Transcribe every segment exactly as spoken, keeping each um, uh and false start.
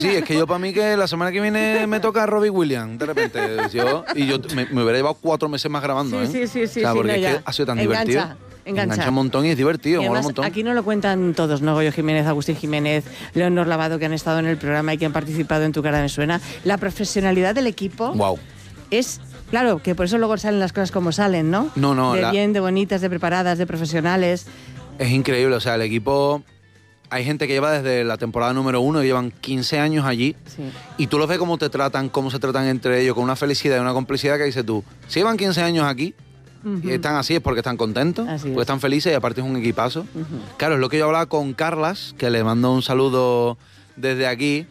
Sí, es que yo para mí que la semana que viene me toca Robbie Williams, de repente. Yo, y yo me, me hubiera llevado cuatro meses más grabando, Sí, ¿eh? sí, sí, sí. O sea, sí, porque no, es ya. que ha sido tan Engancha, divertido. Engancha. Engancha un montón y es divertido, Y mola además, un montón. aquí no lo cuentan todos, ¿no? Goyo Jiménez, Agustín Jiménez, Leonor Lavado, que han estado en el programa y que han participado en Tu cara me suena. La profesionalidad del equipo Wow. es... Claro, que por eso luego salen las cosas como salen, ¿no? No, no. De la, bien, de bonitas, de preparadas, de profesionales. Es increíble, o sea, el equipo... Hay gente que lleva desde la temporada número uno, llevan quince años allí, Sí. y tú los ves cómo te tratan, cómo se tratan entre ellos, con una felicidad y una complicidad que dices tú, si llevan quince años aquí, Uh-huh. y están así es porque están contentos, Así porque es. están felices y aparte es un equipazo. Uh-huh. Claro, es lo que yo hablaba con Carlas, que le mando un saludo desde aquí,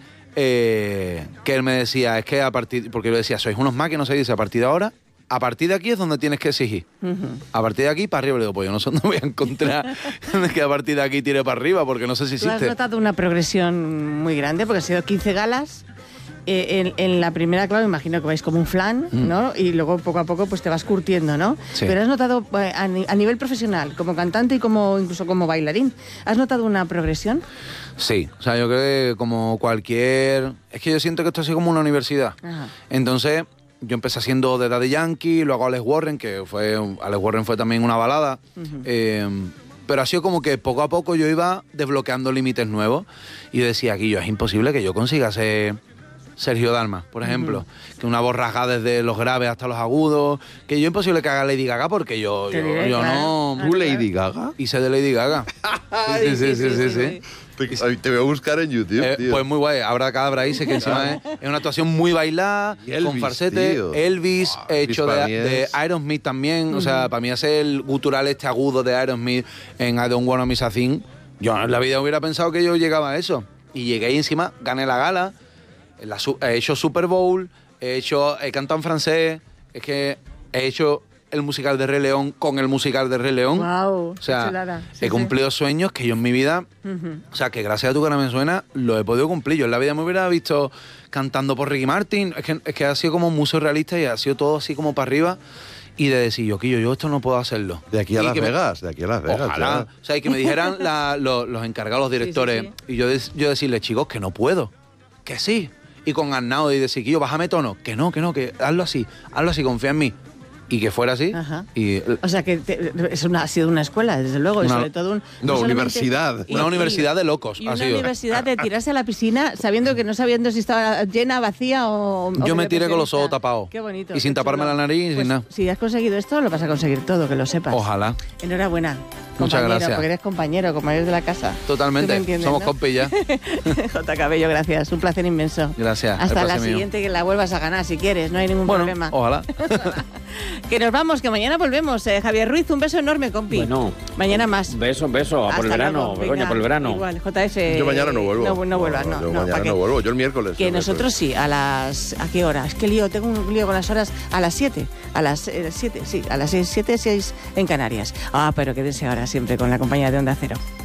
eh, que él me decía, es que a partir, porque yo le decía, sois unos máquinas, y dice, a partir de ahora, a partir de aquí es donde tienes que exigir. Uh-huh. A partir de aquí para arriba, le digo, pues yo no sé dónde voy a encontrar que a partir de aquí tire para arriba, porque no sé si ¿Tú has existe. notado una progresión muy grande? Porque han sido quince galas. Eh, en, en la primera, claro, imagino que vais como un flan, Mm. ¿no? Y luego poco a poco pues te vas curtiendo, ¿no? Sí. Pero has notado eh, a, ni- a nivel profesional, como cantante y como incluso como bailarín, ¿has notado una progresión? Sí, o sea, yo creo que como cualquier... Es que yo siento que esto es así como una universidad. Ajá. Entonces, yo empecé haciendo de Daddy Yankee, luego Alex Warren, que fue... Alex Warren fue también una balada. Ujú. Eh, pero ha sido como que poco a poco yo iba desbloqueando límites nuevos. Y yo decía, aquí yo, es imposible que yo consiga ser Sergio Dalma, por ejemplo. Que una voz rasgada desde los graves hasta los agudos. Que yo imposible que haga Lady Gaga porque yo, Te yo, diré, yo claro. no... Ah, ¿Tú Lady Gaga? Hice de Lady Gaga. Sí, sí, sí, sí, sí, sí. Te, ay, te voy a buscar en YouTube, Eh, tío. pues muy guay, Abra Cadabra dice que encima es, es una actuación muy bailada, Y Elvis, con falsete, tío. Elvis, Ah, hecho Elvis de, para mí de es- Aerosmith también, o sea, para mí hacer el gutural este agudo de Aerosmith en I Don't Wanna Miss a Thing, yo en la vida hubiera pensado que yo llegaba a eso, y llegué y encima gané la gala, la su- he hecho Super Bowl, he hecho, he cantado en francés, es que he hecho el musical de Rey León con el musical de Rey León. Guau, O qué sea, chulada. Sí, he cumplido sueños que yo en mi vida, Ujú. o sea, que gracias a Tu cara me suena, lo he podido cumplir. Yo en la vida me hubiera visto cantando por Ricky Martin. Es que, es que ha sido como muy surrealista y ha sido todo así como para arriba. Y de decir, yo, Quillo, yo esto no puedo hacerlo. De aquí a Y Las que me- Vegas, de aquí a Las Vegas. Ojalá. chaval. O sea, y que me dijeran la- lo- los encargados, los directores. sí, Y yo, des- yo decirle, chicos, que no puedo. Que sí. Y con Arnau y decir, Quillo, bájame tono. Que no, que no, que hazlo así. Hazlo así, confía en mí. Y que fuera así. Ajá. Y O sea que te- es una, ha sido una escuela, desde luego, y Una- sobre todo un... No, solamente- universidad. y- una y- universidad de locos Y ha una sido. universidad de tirarse a la piscina sabiendo que no sabiendo si estaba llena, vacía o... o Yo me tiré con los perfeccionista. ojos tapados. Qué bonito. Y sin qué taparme chulo. la nariz y sin Pues, nada. Si has conseguido esto, lo vas a conseguir todo, que lo sepas. Ojalá. Enhorabuena. Muchas compañero, gracias. Porque eres compañero, como eres de la casa. Totalmente. Tú me entiendes, Somos ¿no? compis ya. J. Cabello, gracias. Un placer inmenso. Gracias. Hasta el la placer mío. siguiente que la vuelvas a ganar si quieres, no hay ningún Bueno, problema. ojalá. Que nos vamos, que mañana volvemos. Eh, Javier Ruiz, un beso enorme, compi. Bueno. Mañana más. Beso, beso, a por el Hasta verano, luego, Begoña, venga, por el verano. Igual, J F. Yo mañana no vuelvo. No, no vuelvas, no. Yo no, mañana ¿para qué? no vuelvo, yo el miércoles. Que el nosotros sí, a las... ¿A qué hora? Es que lío, tengo un lío con las horas. A las siete. A las siete, sí. A las siete, seis en Canarias. Ah, pero quédense ahora siempre con la compañía de Onda Cero.